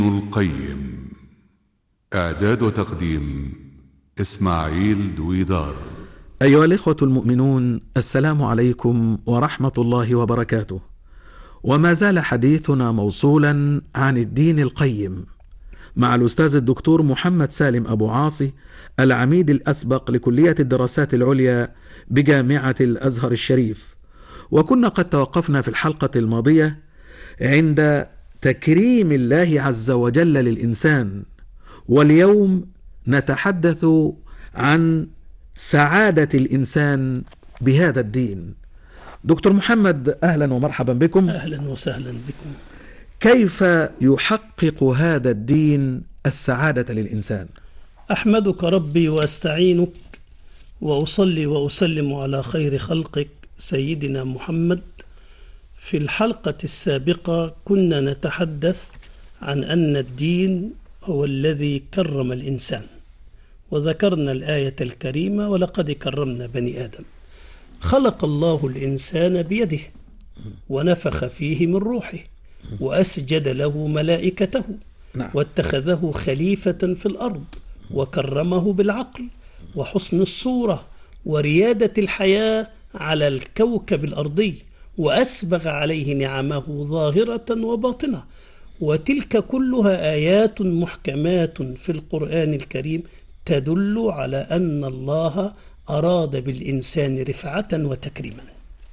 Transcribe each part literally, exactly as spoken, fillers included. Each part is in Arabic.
القيم. إعداد وتقديم إسماعيل دويدار. أيها الإخوة المؤمنون، السلام عليكم ورحمة الله وبركاته. وما زال حديثنا موصولا عن الدين القيم مع الأستاذ الدكتور محمد سالم أبو عاصي، العميد الأسبق لكلية الدراسات العليا بجامعة الأزهر الشريف. وكنا قد توقفنا في الحلقة الماضية عند تكريم الله عز وجل للإنسان، واليوم نتحدث عن سعادة الإنسان بهذا الدين. دكتور محمد، أهلا ومرحبا بكم. أهلا وسهلا بكم. كيف يحقق هذا الدين السعادة للإنسان؟ أحمدك ربي وأستعينك وأصلي وأسلم على خير خلقك سيدنا محمد. في الحلقة السابقة كنا نتحدث عن أن الدين هو الذي كرم الإنسان، وذكرنا الآية الكريمة: ولقد كرمنا بني آدم. خلق الله الإنسان بيده ونفخ فيه من روحه وأسجد له ملائكته واتخذه خليفة في الأرض وكرمه بالعقل وحسن الصورة وريادة الحياة على الكوكب الأرضي، وأسبغ عليه نعمه ظاهرة وباطنة، وتلك كلها آيات محكمات في القرآن الكريم تدل على أن الله أراد بالإنسان رفعة وتكريما.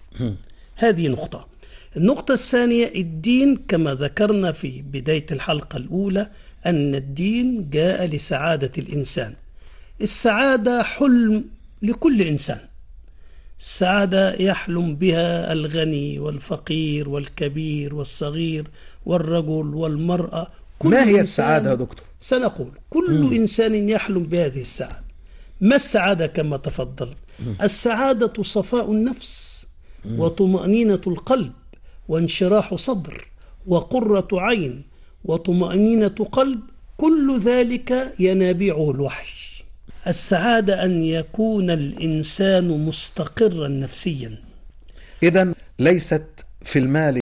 هذه نقطة. النقطة الثانية: الدين كما ذكرنا في بداية الحلقة الأولى أن الدين جاء لسعادة الإنسان. السعادة حلم لكل إنسان، السعادة يحلم بها الغني والفقير والكبير والصغير والرجل والمرأة. ما هي السعادة يا دكتور؟ سنقول كل مم. إنسان يحلم بهذه السعادة. ما السعادة كما تفضلت؟ مم. السعادة صفاء النفس مم. وطمأنينة القلب وانشراح صدر وقرة عين وطمأنينة قلب، كل ذلك ينابيعه الوحي. السعادة أن يكون الإنسان مستقرا نفسيا. إذن ليست في المال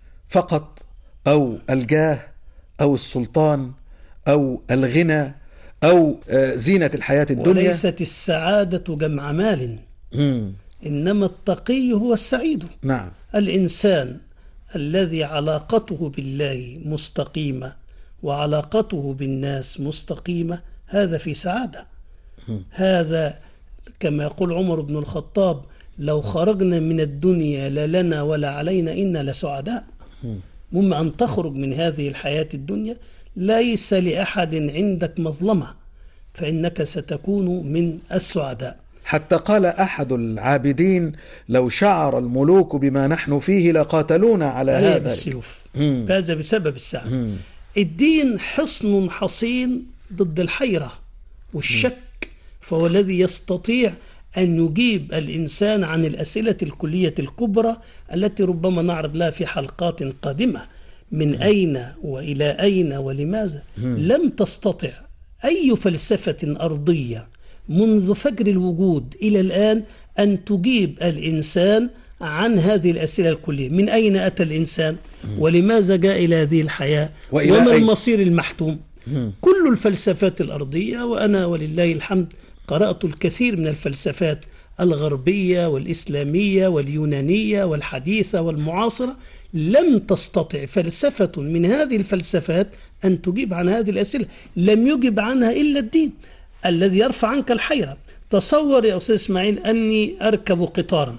فقط أو الجاه أو السلطان أو الغنى أو زينة الحياة الدنيا. وليست السعادة جمع مال، مم. إنما التقي هو السعيد. نعم. الإنسان الذي علاقته بالله مستقيمة وعلاقته بالناس مستقيمة هذا في سعادة. مم. هذا كما يقول عمر بن الخطاب: لو خرجنا من الدنيا لا لنا ولا علينا إنا لسعداء. مما أن تخرج من هذه الحياة الدنيا ليس لأحد عندك مظلمة، فإنك ستكون من السعداء. حتى قال أحد العابدين: لو شعر الملوك بما نحن فيه لقاتلونا على هذا بالسيوف. هذا بسبب السعادة. مم. الدين حصن حصين ضد الحيرة والشك، مم. فهو الذي يستطيع أن يجيب الإنسان عن الأسئلة الكلية الكبرى التي ربما نعرض لها في حلقات قادمة: من م. أين وإلى أين ولماذا. م. لم تستطع أي فلسفة أرضية منذ فجر الوجود إلى الآن أن تجيب الإنسان عن هذه الأسئلة الكلية: من أين أتى الإنسان م. ولماذا جاء إلى هذه الحياة وما المصير المحتوم. م. كل الفلسفات الأرضية، وأنا ولله الحمد قرأت الكثير من الفلسفات الغربية والإسلامية واليونانية والحديثة والمعاصرة، لم تستطع فلسفة من هذه الفلسفات أن تجيب عن هذه الأسئلة. لم يجب عنها إلا الدين الذي يرفع عنك الحيرة. تصور يا أستاذ إسماعيل أني أركب قطارا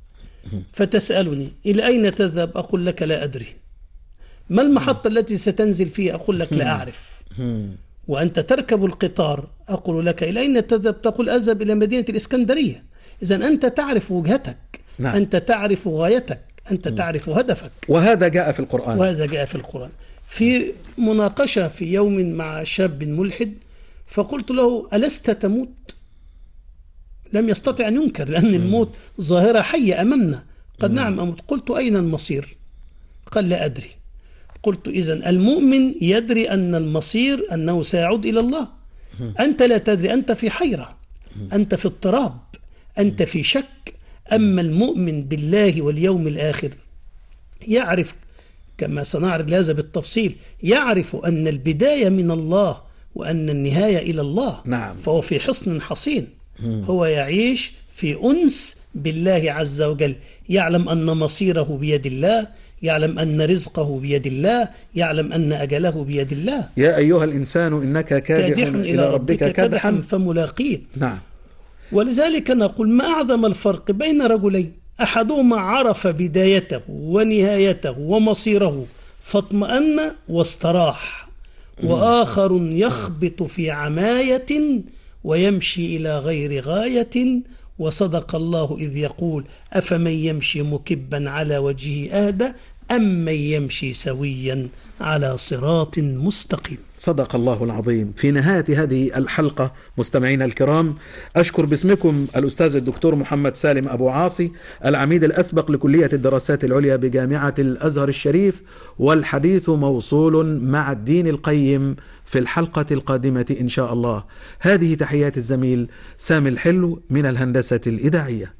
فتسألني: إلى أين تذهب؟ أقول لك: لا أدري. ما المحطة التي ستنزل فيها؟ أقول لك: لا أعرف. وأنت تركب القطار أقول لك: إلى أين تذهب؟ تقول: أذهب إلى مدينة الإسكندرية. إذن أنت تعرف وجهتك. نعم. أنت تعرف غايتك، أنت م. تعرف هدفك. وهذا جاء في القرآن. وهذا جاء في القرآن. في مناقشة في يوم مع شاب ملحد فقلت له: ألست تموت؟ لم يستطع أن ينكر، لأن م. الموت ظاهرة حية أمامنا. قال: م. نعم أموت. قلت: أين المصير؟ قال: لا أدري. قلت: إذن المؤمن يدري أن المصير أنه سيعود إلى الله. أنت لا تدري، أنت في حيرة، أنت في اضطراب، أنت في شك. أما المؤمن بالله واليوم الآخر يعرف كما سنعرض هذا بالتفصيل، يعرف أن البداية من الله وأن النهاية إلى الله. نعم. فهو في حصن حصين، هو يعيش في أنس بالله عز وجل، يعلم أن مصيره بيد الله، يعلم أن رزقه بيد الله، يعلم أن أجله بيد الله. يا أيها الإنسان إنك كادح, كادح إلى ربك كدحا فملاقيه. نعم. ولذلك نقول ما أعظم الفرق بين رجلين أحدهما عرف بدايته ونهايته ومصيره فاطمأن واستراح، وآخر يخبط في عماية ويمشي إلى غير غاية. وصدق الله إذ يقول أفمن يمشي مكبا على وجهه أهدى أم من يمشي سويا على صراط مستقيم. صدق الله العظيم. في نهاية هذه الحلقة مستمعينا الكرام، أشكر باسمكم الأستاذ الدكتور محمد سالم أبو عاصي، العميد الأسبق لكلية الدراسات العليا بجامعة الأزهر الشريف، والحديث موصول مع الدين القيم في الحلقة القادمة إن شاء الله. هذه تحيات الزميل سامي الحلو من الهندسة الإذاعية.